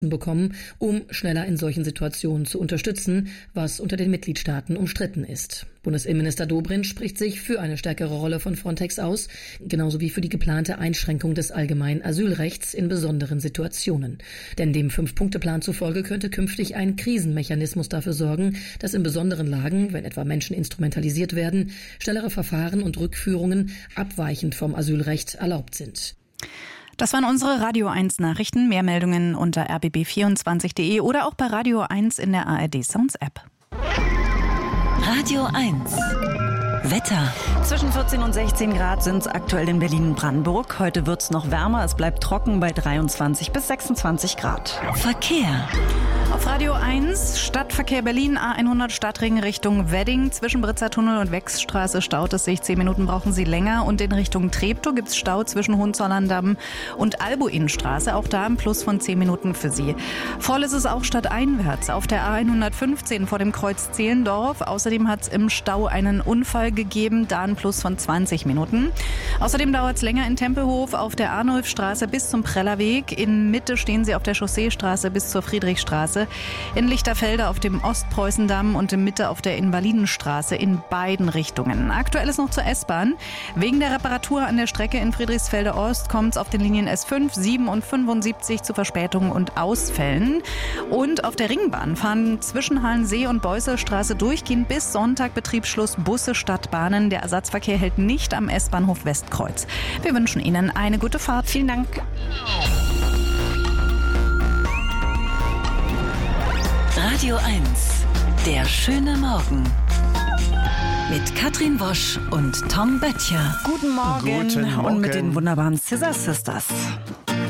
bekommen, um schneller in solchen Situationen zu unterstützen, was unter den Mitgliedstaaten umstritten ist. Bundesinnenminister Dobrindt spricht sich für eine stärkere Rolle von Frontex aus, genauso wie für die geplante Einschränkung des allgemeinen Asylrechts in besonderen Situationen. Denn dem 5-Punkte-Plan zufolge könnte künftig ein Krisenmechanismus dafür sorgen, dass in besonderen Lagen, wenn etwa Menschen instrumentalisiert werden, schnellere Verfahren und Rückführungen abweichend vom Asylrecht erlaubt sind. Das waren unsere Radio 1 Nachrichten. Mehr Meldungen unter rbb24.de oder auch bei Radio 1 in der ARD Sounds App. Radio 1 Wetter. Zwischen 14 und 16 Grad sind es aktuell in Berlin und Brandenburg. Heute wird es noch wärmer. Es bleibt trocken bei 23 bis 26 Grad. Verkehr. Auf Radio 1 Stadtverkehr Berlin A100 Stadtring Richtung Wedding. Zwischen Britzer Tunnel und Wechsstraße staut es sich. 10 Minuten brauchen Sie länger. Und in Richtung Treptow gibt es Stau zwischen Hohenzollern-Damm und Albuinstraße. Auch da ein Plus von 10 Minuten für Sie. Voll ist es auch stadteinwärts auf der A115 vor dem Kreuz Zehlendorf. Außerdem hat es im Stau einen Unfall gegeben. Da ein Plus von 20 Minuten. Außerdem dauert es länger in Tempelhof auf der Arnulfstraße bis zum Prellerweg. In Mitte stehen Sie auf der Chausseestraße bis zur Friedrichstraße. In Lichterfelde auf dem Ostpreußendamm und in Mitte auf der Invalidenstraße in beiden Richtungen. Aktuell ist noch zur S-Bahn. Wegen der Reparatur an der Strecke in Friedrichsfelde Ost kommt es auf den Linien S5, 7 und 75 zu Verspätungen und Ausfällen. Und auf der Ringbahn fahren zwischen Halensee und Beusselstraße durchgehend bis Sonntag Betriebsschluss Busse statt Bahnen. Der Ersatzverkehr hält nicht am S-Bahnhof Westkreuz. Wir wünschen Ihnen eine gute Fahrt. Vielen Dank. Radio 1, der schöne Morgen. Mit Katrin Wosch und Tom Böttcher. Guten Morgen. Guten Morgen. Und mit den wunderbaren Scissor Sisters.